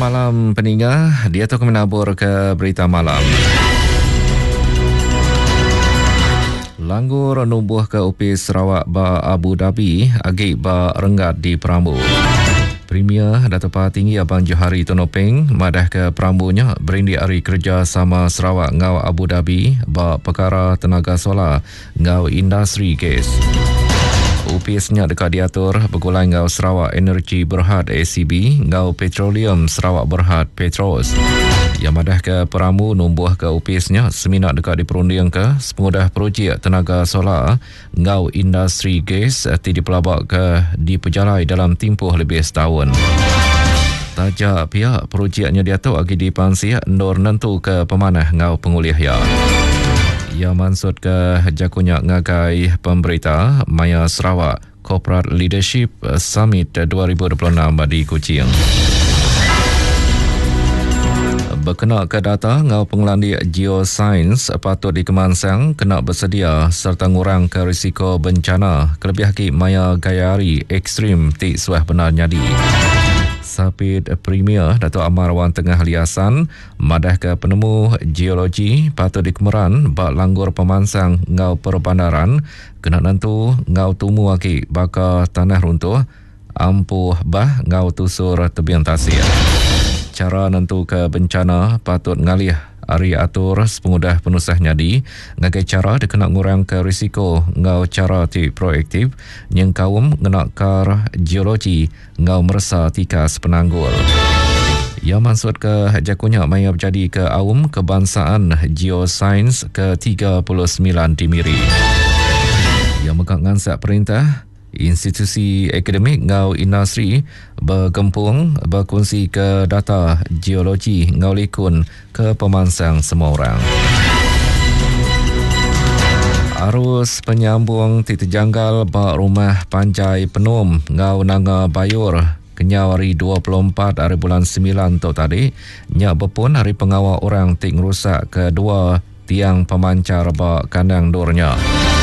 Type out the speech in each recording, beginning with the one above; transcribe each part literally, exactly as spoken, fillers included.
malam peninggal, dia tu menabur ke berita malam. Langgur nubuh ke U P Sarawak ba Abu Dhabi agi ba renggat di Perambu. Premier Datuk Paha Tinggi Abang Johari Tonopeng madah ke Perambunya berindi hari kerja sama Sarawak ngau Abu Dhabi ba perkara tenaga solar ngau industri gas. U P S-nya dekat diatur bergulai ngau Sarawak Energy Berhad A C B ngau Petroleum Sarawak Berhad Petros. Yang madah ke Perambu numbuh ke U P S-nya seminar dekat diperunding ke sepengudah projek tenaga solar ngau industri gas ti dipelabak ke diperjalai dalam tempoh lebih setahun. Tajak pihak projeknya diatur agi dipansi endor nentu ke pemanah ngau penguliah ya. Ia maksud ke jakunya ngagai pemberita Maya Sarawak Corporate Leadership Summit dua ribu dua puluh enam di Kuching. Berkenaan ke data ngau pengelandi geoscience patut dikemansang kena bersedia serta ngurang ke risiko bencana kelebih haki maya gayari ekstrim ti suah benar nyadi. Sapit Premier Datuk Amar Wan Tengah Liasan madah ke penemu geologi patut dikemeran bak langgur pemansang ngau perbandaran kena nantu ngau tumu aki baka tanah runtuh ampuh bah ngau tusur tebian tasir. Cara nentu ke bencana patut ngalih ari atur sepengudah penusah nyadi ngagai cara dikena ngurang ke risiko ngau cara ti proaktif yang kaum ngenakar geologi ngau merasa tikas penanggul. Ia maksud ke jakunya maya berjadi ke aum kebangsaan geoscience ke tiga puluh sembilan di Miri. Ia mekak ngansak perintah institusi akademik ngau industri bergempung berkongsi ke data geologi ngau likun ke pemansang semua orang. Arus penyambung titerjanggal bak rumah Panjai Penom ngau Nanga Bayur kenyau hari dua puluh empat hari bulan sembilan tu tadi nyak berpun hari pengawal orang tik rusak kedua tiang pemancar bak kandang dornya.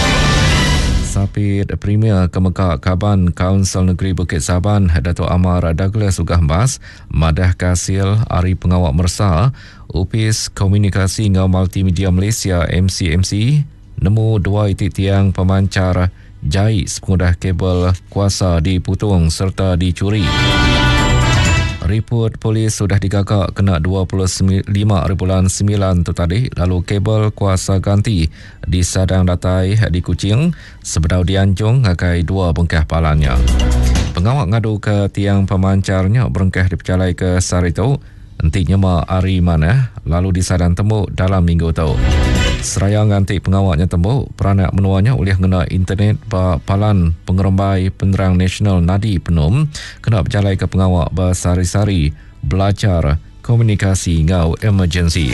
Sapit Premier Kemekak Kaban Kaunsil Negeri Bukit Saban Datuk Amar Douglas Ugah Mas madah kasil Ari Pengawak Mersa U P S Komunikasi ngau Multimedia Malaysia M C M C nemu dua itik tiang pemancar jahit sepengudah kabel kuasa diputung serta dicuri. Report polis sudah digagak kena dua puluh lima hari bulan sembilan tu tadi lalu kabel kuasa ganti di Sadang Datai di Kuching sebedau dianjung ngakai dua bengkah palannya. Pengawak ngadu ke tiang pemancarnya berengkah dipercalai ke Sarito entinya ma hari mana lalu di Sadang tembuk dalam minggu tu. Seraya nganti pengawaknya tembuk peranak menuanya oleh ngena internet ba palan pengerembai penerang nasional Nadi Penom kena berjalai ke pengawak bersari-sari belajar komunikasi ngau emergency.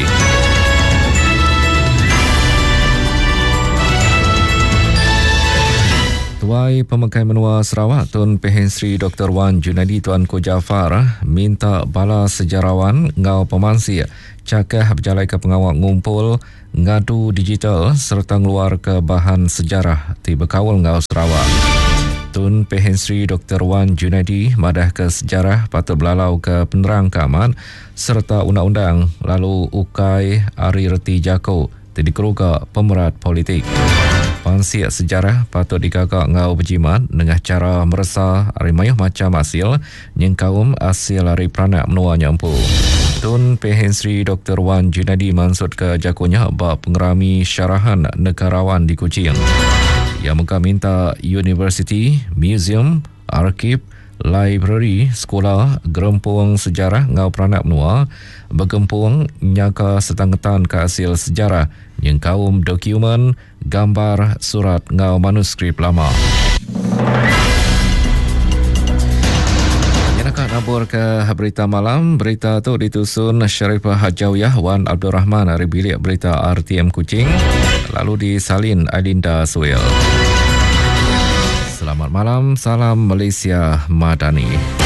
Tuai Pemakai Menua Sarawak Tun Pehen Sri Doktor Wan Junaidi Tuan Ko Jafar minta bala sejarawan ngau pemansi cakah berjalai ke pengawak ngumpul ngadu digital serta ngeluar ke bahan sejarah ti berkawal ngau Sarawak. Tun Pehen Sri Doktor Wan Junaidi madah ke sejarah patut belalau ke penerang keaman serta undang-undang lalu ukai ari reti jako ti dikeruga pemerat politik. Pansiak sejarah patut dikagak ngau berjimat dengan cara merasa ari mayuh macam hasil yang kaum hasil ari peranak menuanya empu. Tun Pehen Sri Doktor Wan Junaidi maksud ke jakunya bak pengerami syarahan negarawan di Kuching. Ia muka minta universiti, museum, arkib, library, sekolah, gerempung sejarah ngau peranak menua bergempung nyaka setanggetan ke hasil sejarah yang kaum dokumen, gambar, surat ngau manuskrip lama. Nak nabur ke berita malam. Berita tu ditusun Syarifah Hajawiyah Wan Abdul Rahman dari bilik berita R T M Kuching lalu disalin Alinda Suel. Selamat malam, salam Malaysia Madani.